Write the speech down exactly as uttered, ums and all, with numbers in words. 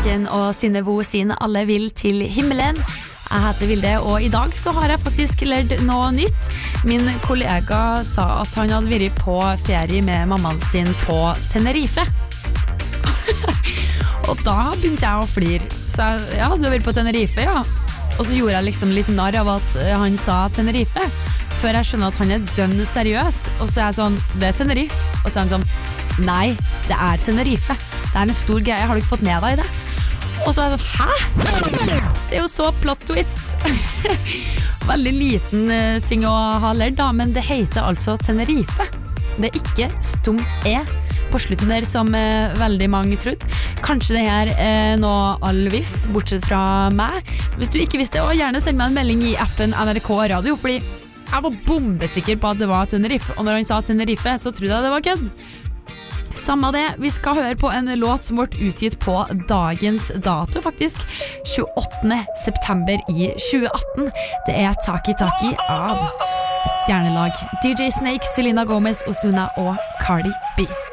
Måneskin og Synnøve sin Alle vil til himmelen. Jeg heter Vilde, og i dag så har jeg faktisk lært noe nytt. Min kollega sa at han hadde vært på ferie med mammaen sin på Tenerife. Og da begynte jeg å flire. Så jeg, ja, du har vært på Tenerife, ja. Og så gjorde jeg liksom litt narr av at han sa Tenerife. Før jeg skjønner at han er dønn seriøs. Og så er jeg sånn, det er Tenerife. Og så er han sånn, nei, det er Tenerife. Det er en stor greie, har du ikke fått med deg det? Og så er jeg sånn, hæ? Det er jo så plot twist. Veldig liten uh, ting å ha lært da, men det heter altså Tenerife. Det er ikke stum E på slutten der som uh, veldig mange trodde. Kanskje det her er noe alle visste, bortsett fra meg. Hvis du ikke visste, og gjerne send meg en melding i appen N R K Radio, fordi jeg var bombesikker på at det var Tenerife, og når han sa Tenerife, så trodde jeg det var kødd. Samme det, vi skal høre på en låt som ble utgitt på dagens dato, faktisk tjueåttende september i tjue atten. Det er Taki Taki av et stjernelag. D J Snake, Selena Gomez, Ozuna og Cardi B.